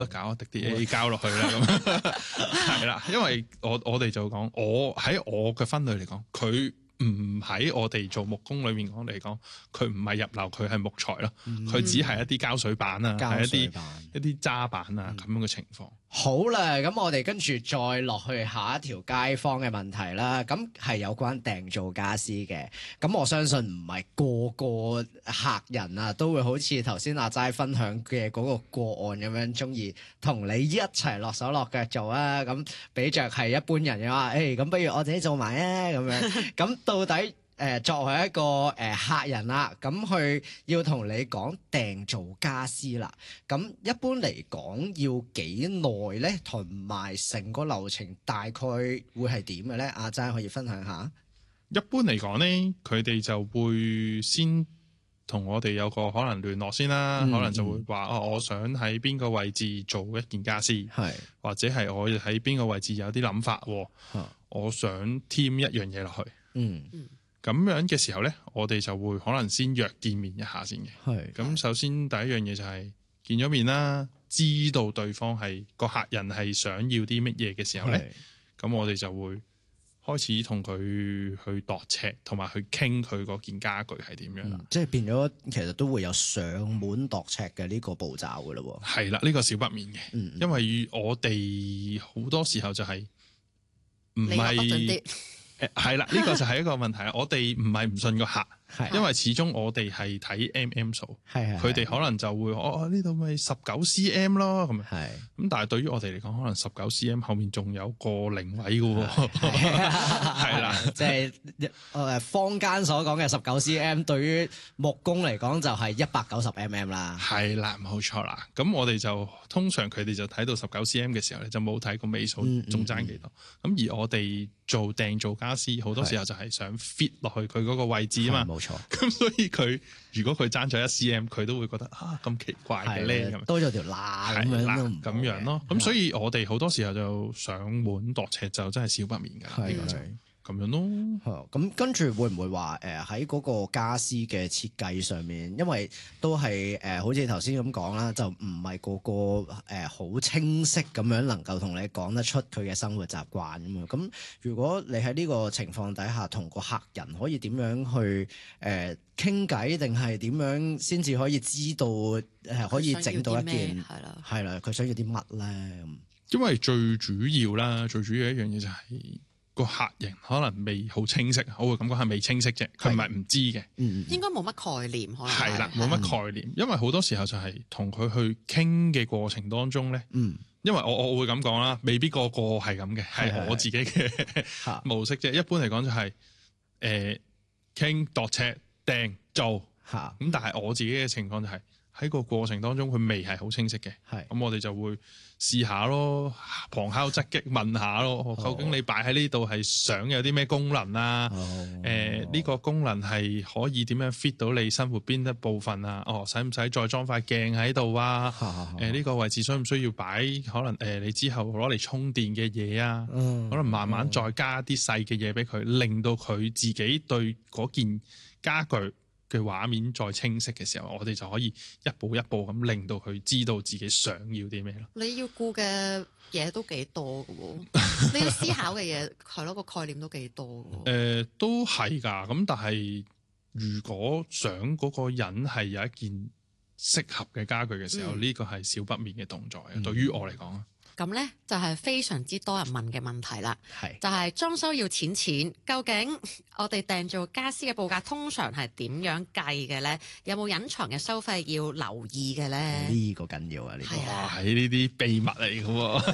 得搞滴啲 A 膠落去啦咁，係啦，因為我哋就講，我喺我嘅分類嚟講，佢唔喺我哋做木工裏面講嚟講，佢唔係入流，佢係木材咯，佢只係一啲膠水板啊，係一啲渣板啊咁樣嘅情況。 好啦，咁我哋跟住再落去下一條街坊嘅問題啦。咁係有關訂做家私嘅。咁我相信唔係個個客人啊都會好似頭先阿齋分享嘅嗰個個案咁樣，中意同你一齊落手落腳做啊。咁比着係一般人嘅話，咁不如我自己做埋啊咁樣。咁到底作為一個客人啦，咁佢要同你講訂做家私啦，咁一般嚟講要幾耐咧？同埋成個流程大概會係點嘅咧？阿齋可以分享下。 一般嚟講咧，佢哋就會先同我哋有個可能聯絡先啦，可能就會話我想喺邊個位置做一件家私，或者係我喺邊個位置有啲諗法，我想添一樣嘢落去。咁樣嘅時候咧，我哋就會可能先約見面一下先嘅。咁首先第一樣嘢就係見咗面啦，知道對方係個客人係想要啲乜嘢嘅時候咧，咁我哋就會開始同佢去度尺，同埋去傾佢嗰件家具係點樣啦。 即係變咗，其實都會有上門度尺嘅呢個步驟噶咯。 係啦，呢個少不免嘅，因為我哋好多時候就係唔係。係啦，呢個就係一個問題。我哋唔係唔信個客，因為始終我哋係睇數，佢哋可能就會呢度咪19cm 咯咁。咁但係對於我哋嚟講，可能19cm 後面仲有個零位嘅喎。係啦， 即係坊間所講嘅19cm，對於木工嚟講就係190mm啦。 係啦，冇錯啦。咁我哋就通常佢哋就睇到19cm嘅時候咧，就冇睇個尾數仲爭幾多。咁而我哋做訂做家私好多時候就係想 fit 落去佢嗰個位置啊嘛， 冇錯。 咁所以佢如果佢爭咗1cm，佢都會覺得咁奇怪嘅咧，咁多咗條罅咁樣咯。咁所以我哋好多時候就上門度尺就真係少不免㗎，呢個就咁樣咯。 咁跟住會唔會話喺嗰個家私嘅設計上面，因為都係好似頭先咁講啦，就唔係個個好清晰咁樣能夠同你講得出佢嘅生活習慣咁嘛。咁如果你喺呢個情況底下同個客人可以點樣去傾偈，定係點樣先至可以知道可以整到一件係啦，佢想要啲乜咧？ 因為最主要一樣嘢就係個客人可能未好清晰，我會感覺係未清晰啫，佢唔係唔知嘅， 應該冇乜概念，可能係啦，冇乜概念，因為好多時候就係同佢去傾嘅過程當中咧，因為我會咁講啦，未必個個係咁嘅，係我自己嘅模式啫。一般嚟講就係傾度尺訂做，咁但係我自己嘅情況就係喺個過程當中佢未係好清晰嘅，咁我哋就會試下咯，旁敲側擊問下咯，究竟你擺喺呢度係想有啲咩功能啊？呢個功能係可以點樣 fit 到你生活邊一部分啊？使唔使再裝塊鏡喺度啊？呢個位置需唔需要擺可能你之後攞嚟充電嘅嘢啊？可能慢慢再加啲細嘅嘢俾佢，令到佢自己對嗰件家具嘅畫面再清晰嘅時候，我哋就可以一步一步咁令到佢知道自己想要啲咩咯。 你要顧嘅嘢都幾多㗎喎，你要思考嘅嘢係咯，個概念都幾多㗎。 都係㗎，咁但係如果想嗰個人係有一件適合嘅家具嘅時候，呢個係少不免嘅動作嘅。對於我嚟講。 咁咧就係非常之多人問嘅問題啦，就係裝修要錢，究竟我哋訂做家私嘅報價通常係點樣計嘅咧？有冇隱藏嘅收費要留意嘅咧？ 呢個緊要啊！呢個哇，呢啲秘密嚟嘅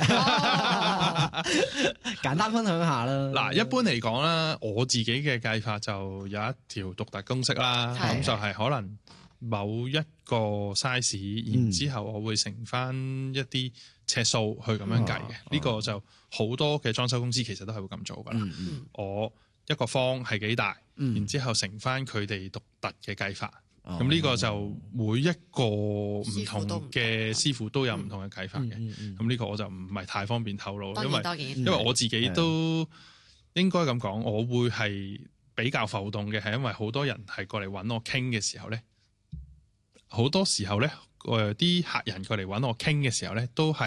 喎， 簡單分享下啦。 嗱，一般嚟講啦，我自己嘅計法就有一條獨特公式啦，咁就係可能某一個 size，然之後我會乘翻一啲尺數去咁樣計嘅。呢個就好多嘅裝修公司其實都係會咁做噶啦。我一個方係幾大，然之後乘翻佢哋獨特嘅計法。咁呢個就每一個唔同嘅師傅都有唔同嘅計法嘅。咁呢個我就唔係太方便透露，因為我自己都應該咁講，我會係比較浮動嘅，係因為好多人係過嚟揾我傾嘅時候咧。好多時候咧， 啲客人過嚟揾我傾嘅時候咧，都係